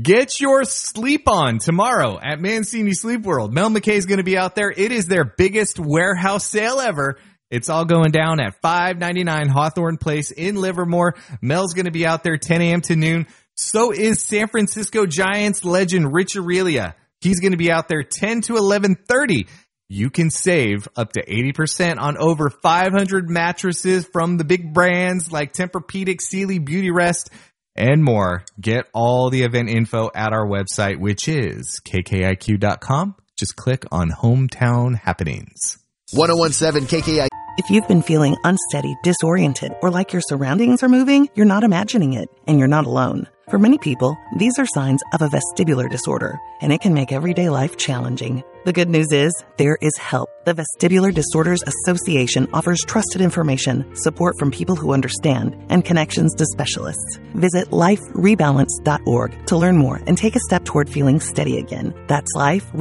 Get your sleep on tomorrow at Mancini Sleep World. Mel McKay is going to be out there. It is their biggest warehouse sale ever. It's all going down at 599 Hawthorne Place in Livermore. Mel's going to be out there 10 a.m. to noon. So is San Francisco Giants legend Rich Aurelia. He's going to be out there 10 to 11:30. You can save up to 80% on over 500 mattresses from the big brands like Tempur-Pedic, Sealy, Beautyrest, and more. Get all the event info at our website, which is kkiq.com. Just click on Hometown Happenings. 1017 KKIQ. If you've been feeling unsteady, disoriented, or like your surroundings are moving, you're not imagining it, and you're not alone. For many people, these are signs of a vestibular disorder, and it can make everyday life challenging. The good news is, there is help. The Vestibular Disorders Association offers trusted information, support from people who understand, and connections to specialists. Visit liferebalance.org to learn more and take a step toward feeling steady again. That's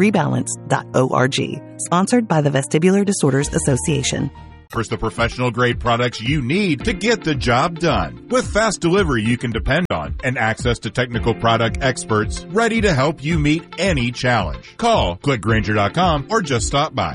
liferebalance.org. Sponsored by the Vestibular Disorders Association. Offers the professional grade products you need to get the job done. With fast delivery you can depend on and access to technical product experts ready to help you meet any challenge. Call, click Grainger.com, or just stop by.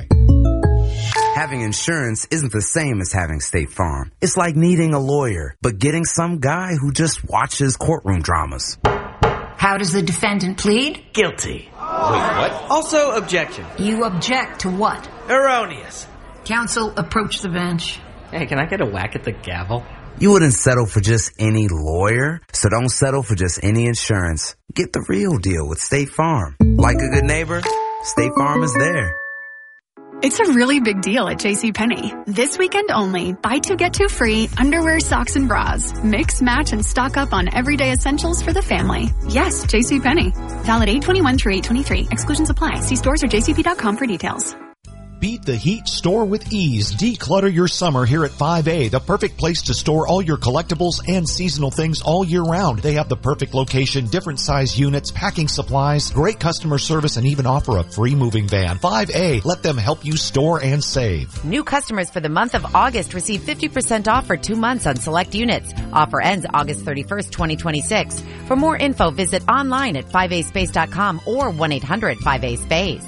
Having insurance isn't the same as having State Farm. It's like needing a lawyer, but getting some guy who just watches courtroom dramas. How does the defendant plead? Guilty. Wait, what? Also objection. You object to what? Erroneous. Counsel, approach the bench. Hey, can I get a whack at the gavel? You wouldn't settle for just any lawyer, so don't settle for just any insurance. Get the real deal with State Farm. Like a good neighbor, State Farm is there. It's a really big deal at JCPenney. This weekend only, buy two, get two free, underwear, socks, and bras. Mix, match, and stock up on everyday essentials for the family. Yes, JCPenney. Valid 8/21 through 8/23. Exclusions apply. See stores or jcp.com for details. Beat the heat, store with ease. Declutter your summer here at 5A, the perfect place to store all your collectibles and seasonal things all year round. They have the perfect location, different size units, packing supplies, great customer service, and even offer a free moving van. 5A, let them help you store and save. New customers for the month of August receive 50% off for 2 months on select units. Offer ends August 31st, 2026. For more info, visit online at 5aspace.com or 1-800-5A-SPACE.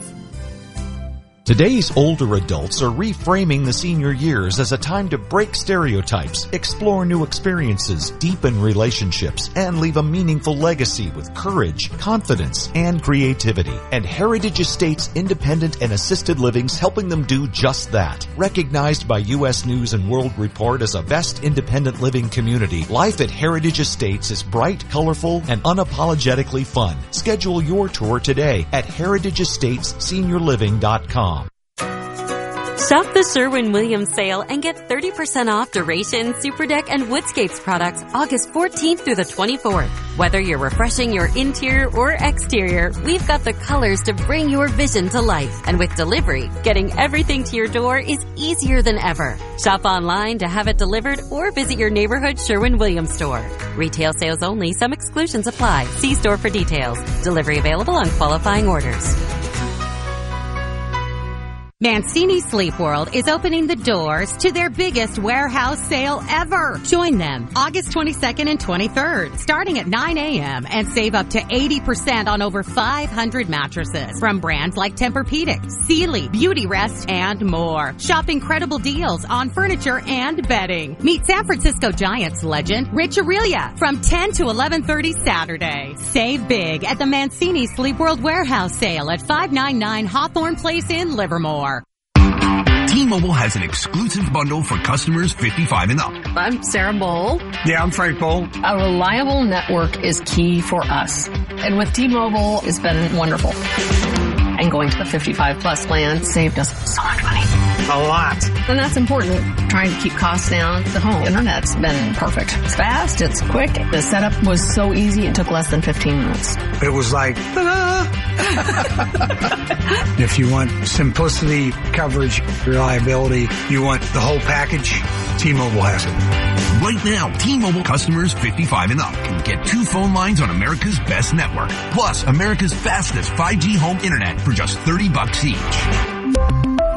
Today's older adults are reframing the senior years as a time to break stereotypes, explore new experiences, deepen relationships, and leave a meaningful legacy with courage, confidence, and creativity. And Heritage Estates Independent and Assisted Living's helping them do just that. Recognized by U.S. News and World Report as a best independent living community, life at Heritage Estates is bright, colorful, and unapologetically fun. Schedule your tour today at heritageestatesseniorliving.com. Shop the Sherwin-Williams sale and get 30% off Duration, Superdeck, and Woodscapes products August 14th through the 24th. Whether you're refreshing your interior or exterior, we've got the colors to bring your vision to life. And with delivery, getting everything to your door is easier than ever. Shop online to have it delivered or visit your neighborhood Sherwin-Williams store. Retail sales only. Some exclusions apply. See store for details. Delivery available on qualifying orders. Mancini Sleep World is opening the doors to their biggest warehouse sale ever. Join them August 22nd and 23rd, starting at 9 a.m. and save up to 80% on over 500 mattresses from brands like Tempur-Pedic, Sealy, Beautyrest, and more. Shop incredible deals on furniture and bedding. Meet San Francisco Giants legend Rich Aurelia from 10 to 11:30 Saturday. Save big at the Mancini Sleep World warehouse sale at 599 Hawthorne Place in Livermore. T-Mobile has an exclusive bundle for customers 55 and up. I'm Sarah Bowl. Yeah, I'm Frank Bowl. A reliable network is key for us. And with T-Mobile, it's been wonderful. And going to the 55 plus plan saved us so much money. A lot. And that's important. Trying to keep costs down. The home internet's been perfect. It's fast. It's quick. The setup was so easy. It took less than 15 minutes. It was like, ta-da! If you want simplicity, coverage, reliability, you want the whole package, T-Mobile has it. Right now, T-Mobile customers 55 and up can get 2 phone lines on America's best network. Plus, America's fastest 5G home internet for just $30 each.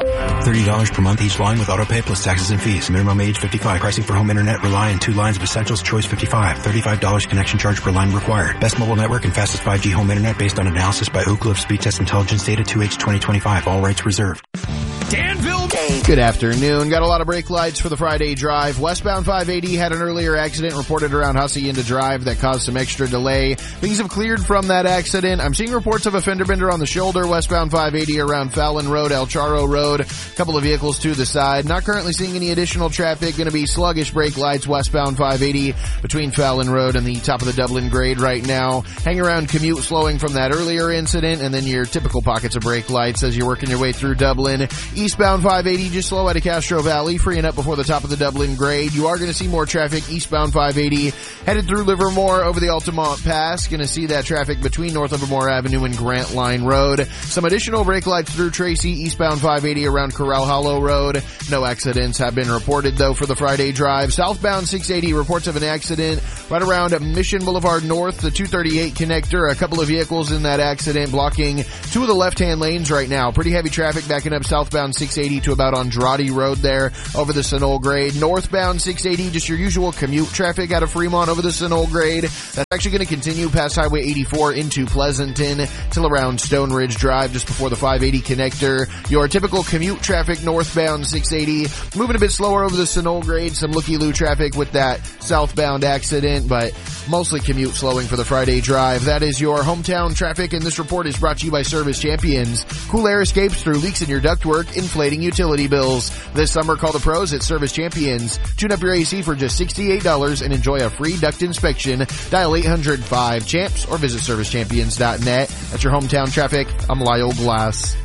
$30 per month each line with autopay plus taxes and fees. Minimum age 55. Pricing for home internet rely on 2 lines of Essentials. Choice 55. $35 connection charge per line required. Best mobile network and fastest 5G home internet based on analysis by Oak Cliff Speed Test Intelligence data 2H 2025. All rights reserved. Danville. Good afternoon. Got a lot of brake lights for the Friday drive. Westbound 580 had an earlier accident reported around Hacienda Drive that caused some extra delay. Things have cleared from that accident. I'm seeing reports of a fender bender on the shoulder. Westbound 580 around Fallon Road, El Charro Road. A couple of vehicles to the side. Not currently seeing any additional traffic. Going to be sluggish brake lights westbound 580 between Fallon Road and the top of the Dublin grade right now. Hang around commute slowing from that earlier incident, and then your typical pockets of brake lights as you're working your way through Dublin. Eastbound 580 just slow out of Castro Valley, freeing up before the top of the Dublin grade. You are going to see more traffic eastbound 580 headed through Livermore over the Altamont Pass. Going to see that traffic between North Livermore Avenue and Grant Line Road. Some additional brake lights through Tracy eastbound 580 around Corral Hollow Road. No accidents have been reported though for the Friday drive. Southbound 680 reports of an accident right around Mission Boulevard North, the 238 connector. A couple of vehicles in that accident blocking 2 of the left-hand lanes right now. Pretty heavy traffic backing up southbound 680 to about Andrade Road there over the Sunol grade. Northbound 680, just your usual commute traffic out of Fremont over the Sunol grade. That's actually going to continue past Highway 84 into Pleasanton till around Stone Ridge Drive just before the 580 connector. Your typical commute traffic northbound 680 moving a bit slower over the Sunol grade. Some looky-loo traffic with that southbound accident, but mostly commute slowing for the Friday drive. That is your hometown traffic, and this report is brought to you by Service Champions. Cool air escapes through leaks in your ductwork, inflating utility bills. This summer, call the pros at Service Champions. Tune up your AC for just $68 and enjoy a free duct inspection. Dial 800-5-CHAMPS or visit servicechampions.net. That's your hometown traffic. I'm Lyle Glass.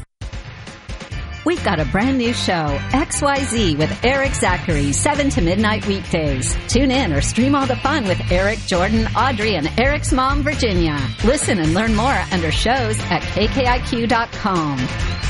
We've got a brand new show, XYZ with Eric Zachary, 7 to midnight weekdays. Tune in or stream all the fun with Eric, Jordan, Audrey, and Eric's mom, Virginia. Listen and learn more under shows at KKIQ.com.